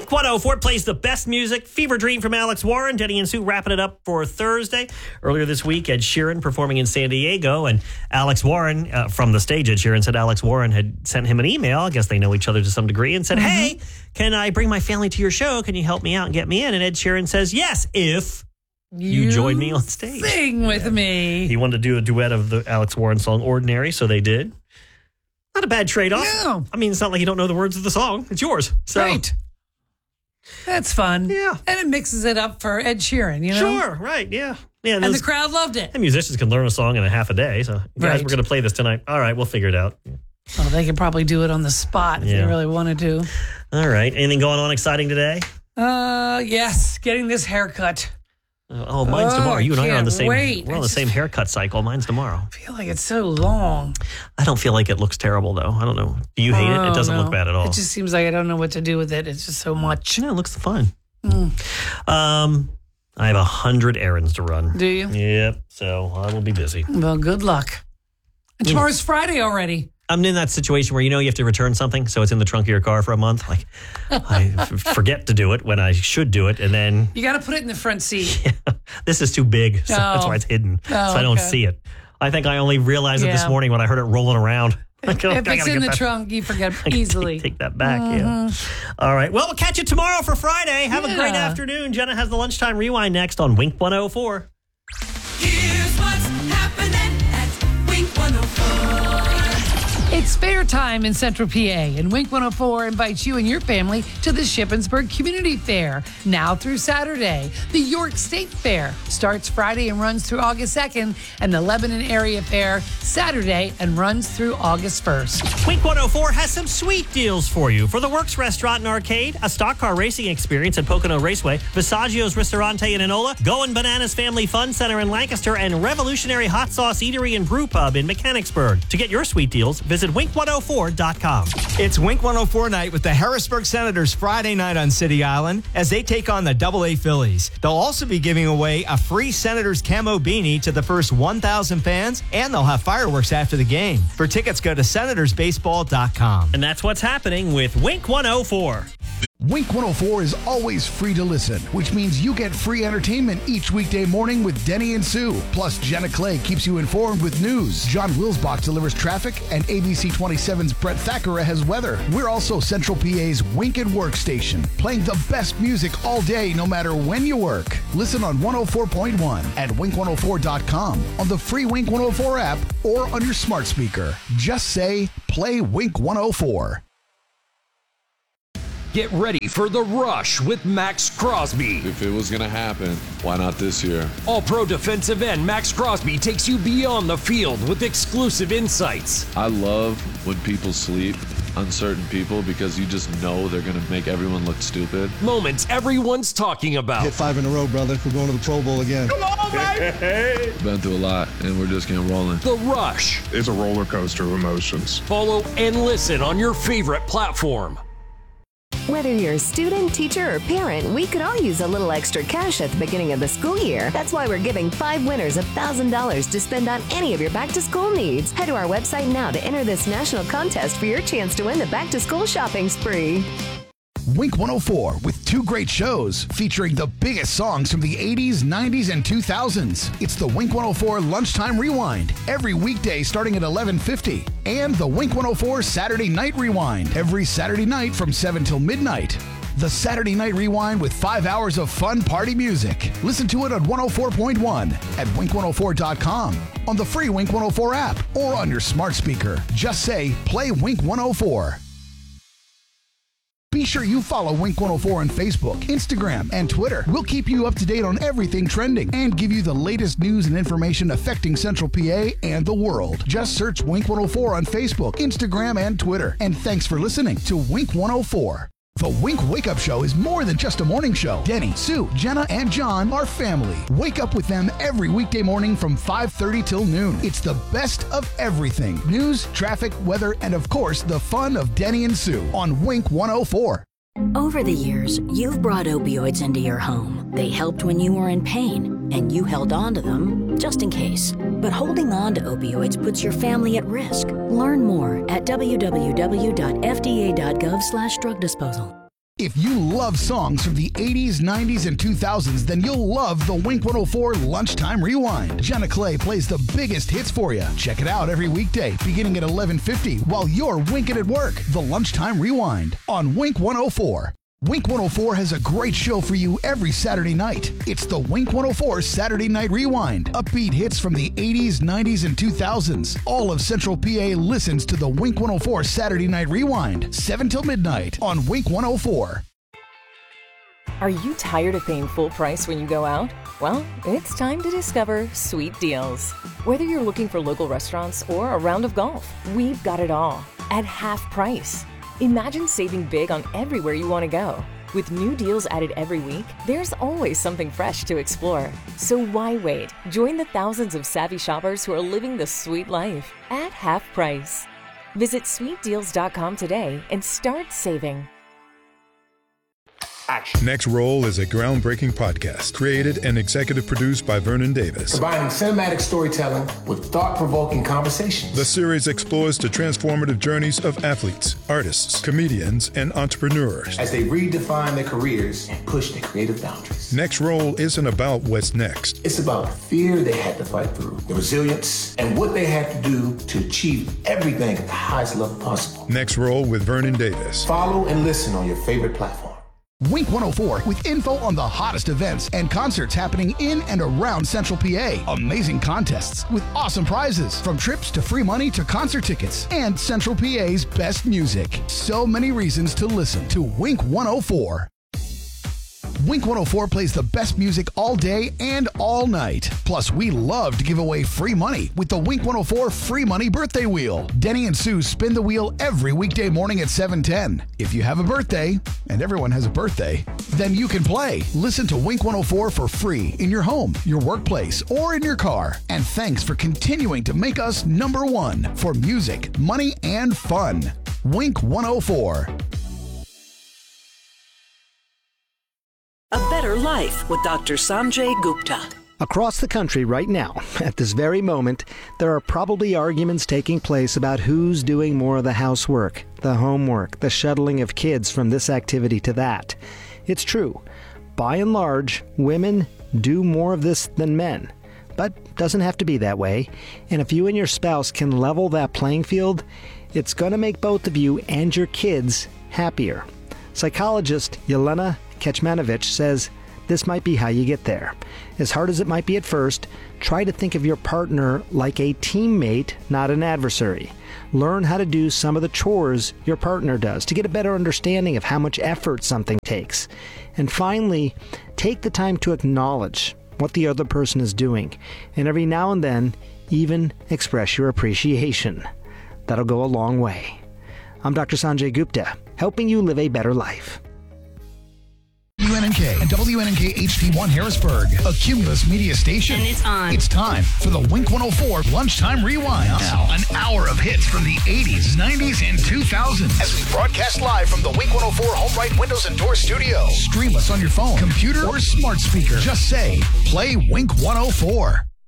Wink 104 plays the best music. Fever Dream from Alex Warren. Denny and Sue wrapping it up for Thursday. Earlier this week, Ed Sheeran performing in San Diego. And Alex Warren, from the stage, Ed Sheeran said Alex Warren had sent him an email. I guess they know each other to some degree. And said, hey, can I bring my family to your show? Can you help me out and get me in? And Ed Sheeran says, yes, if you join me on stage. Sing with me. He wanted to do a duet of the Alex Warren song Ordinary, so they did. Not a bad trade-off. No. I mean, it's not like you don't know the words of the song. It's yours. So. Right. That's fun. Yeah. And it mixes it up for Ed Sheeran, you know? Sure, right, yeah. And the crowd loved it. And musicians can learn a song in a half a day. So, guys, we're going to play this tonight. All right, we'll figure it out. Well, they could probably do it on the spot if they really wanted to. All right. Anything going on exciting today? Yes. Getting this haircut. Oh, mine's tomorrow. You and I are on the same. Wait. We're on the same haircut cycle. Mine's tomorrow. I feel like it's so long. I don't feel like it looks terrible, though. I don't know. Do you hate it? It doesn't look bad at all. It just seems like I don't know what to do with it. It's just so much. Yeah, it looks fun. I have 100 errands to run. Do you? Yep. So I will be busy. Well, good luck. And tomorrow's Friday already. I'm in that situation where you have to return something, so it's in the trunk of your car for a month. Like, I forget to do it when I should do it, and then you got to put it in the front seat. Yeah, this is too big, so that's why it's hidden, so I don't see it. I think I only realized it this morning when I heard it rolling around. If it's in the trunk, you forget easily. Take that back, yeah. All right. Well, we'll catch you tomorrow for Friday. Have a great afternoon. Jenna has the Lunchtime Rewind next on Wink 104. Here's what's happening at Wink 104. It's fair time in Central PA, and Wink 104 invites you and your family to the Shippensburg Community Fair, now through Saturday. The York State Fair starts Friday and runs through August 2nd, and the Lebanon Area Fair Saturday and runs through August 1st. Wink 104 has some sweet deals for you. For the Works Restaurant and Arcade, a stock car racing experience at Pocono Raceway, Visaggio's Ristorante in Enola, Goin' Bananas Family Fun Center in Lancaster, and Revolutionary Hot Sauce Eatery and Brew Pub in Mechanicsburg. To get your sweet deals, visit wink104.com. It's Wink 104 night with the Harrisburg Senators Friday night on City Island as they take on the AA Phillies. They'll also be giving away a free Senators camo beanie to the first 1,000 fans, and they'll have fireworks after the game. For tickets, go to senatorsbaseball.com. And that's what's happening with Wink 104. Wink 104 is always free to listen, which means you get free entertainment each weekday morning with Denny and Sue. Plus, Jenna Clay keeps you informed with news. John Wilsbach delivers traffic, and ABC 27's Brett Thackeray has weather. We're also Central PA's Wink and Work station, playing the best music all day, no matter when you work. Listen on 104.1 at wink104.com, on the free Wink 104 app, or on your smart speaker. Just say, play Wink 104. Get ready for The Rush with Max Crosby. If it was going to happen, why not this year? All-pro defensive end Max Crosby takes you beyond the field with exclusive insights. I love when people sleep on certain people because you just know they're going to make everyone look stupid. Moments everyone's talking about. Hit 5 in a row, brother. We're going to the Pro Bowl again. Come on, baby! Been through a lot, and we're just getting rolling. The Rush. It's a roller coaster of emotions. Follow and listen on your favorite platform. Whether you're a student, teacher, or parent, we could all use a little extra cash at the beginning of the school year. That's why we're giving 5 winners $1,000 to spend on any of your back-to-school needs. Head to our website now to enter this national contest for your chance to win the back-to-school shopping spree. Wink 104 with 2 great shows featuring the biggest songs from the 80s, 90s, and 2000s. It's the Wink 104 Lunchtime Rewind every weekday starting at 11:50, and the Wink 104 Saturday Night Rewind every Saturday night from 7 till midnight. The Saturday Night Rewind with 5 hours of fun party music. Listen to it on 104.1 at wink104.com, on the free Wink 104 app, or on your smart speaker. Just say, play Wink 104. Be sure you follow Wink 104 on Facebook, Instagram, and Twitter. We'll keep you up to date on everything trending and give you the latest news and information affecting Central PA and the world. Just search Wink 104 on Facebook, Instagram, and Twitter. And thanks for listening to Wink 104. The Wink Wake Up Show is more than just a morning show. Denny, Sue, Jenna, and John are family. Wake up with them every weekday morning from 5:30 till noon. It's the best of everything. News, traffic, weather, and of course, the fun of Denny and Sue on Wink 104. Over the years, you've brought opioids into your home. They helped when you were in pain, and you held on to them just in case. But holding on to opioids puts your family at risk. Learn more at www.fda.gov/drug disposal. If you love songs from the 80s, 90s, and 2000s, then you'll love the Wink 104 Lunchtime Rewind. Jenna Clay plays the biggest hits for you. Check it out every weekday, beginning at 11:50, while you're winking at work. The Lunchtime Rewind on Wink 104. Wink 104 has a great show for you every Saturday night. It's the Wink 104 Saturday Night Rewind. Upbeat hits from the 80s, 90s, and 2000s. All of Central PA listens to the Wink 104 Saturday Night Rewind, 7 till midnight on Wink 104. Are you tired of paying full price when you go out? Well, it's time to discover Sweet Deals. Whether you're looking for local restaurants or a round of golf, we've got it all at half price. Imagine saving big on everywhere you want to go. With new deals added every week, there's always something fresh to explore. So why wait? Join the thousands of savvy shoppers who are living the sweet life at half price. Visit sweetdeals.com today and start saving. Action. Next Roll is a groundbreaking podcast created and executive produced by Vernon Davis. Combining cinematic storytelling with thought-provoking conversations. The series explores the transformative journeys of athletes, artists, comedians, and entrepreneurs as they redefine their careers and push their creative boundaries. Next Roll isn't about what's next. It's about the fear they had to fight through, the resilience, and what they had to do to achieve everything at the highest level possible. Next Roll with Vernon Davis. Follow and listen on your favorite platform. Wink 104 with info on the hottest events and concerts happening in and around Central PA. Amazing contests with awesome prizes, from trips to free money to concert tickets, and Central PA's best music. So many reasons to listen to Wink 104. Wink 104 plays the best music all day and all night. Plus, we love to give away free money with the Wink 104 Free Money Birthday Wheel. Denny and Sue spin the wheel every weekday morning at 7:10. If you have a birthday, and everyone has a birthday, then you can play. Listen to Wink 104 for free in your home, your workplace, or in your car. And thanks for continuing to make us number one for music, money, and fun. Wink 104. A Better Life with Dr. Sanjay Gupta. Across the country right now, at this very moment, there are probably arguments taking place about who's doing more of the housework, the homework, the shuttling of kids from this activity to that. It's true. By and large, women do more of this than men. But doesn't have to be that way. And if you and your spouse can level that playing field, it's going to make both of you and your kids happier. Psychologist Yelena Kecmanovic says this might be how you get there. As hard as it might be at first, try to think of your partner like a teammate, not an adversary. Learn how to do some of the chores your partner does to get a better understanding of how much effort something takes. And finally, take the time to acknowledge what the other person is doing, and every now and then, even express your appreciation. That'll go a long way. I'm Dr. Sanjay Gupta, helping you live a better life. WNNK and WNNK HD1 Harrisburg, a Cumulus media station. And it's on. It's time for the Wink 104 Lunchtime Rewind. Now, an hour of hits from the 80s, 90s, and 2000s. As we broadcast live from the Wink 104 HomeRight Windows and Door Studio. Stream us on your phone, computer, or smart speaker. Just say, play Wink 104.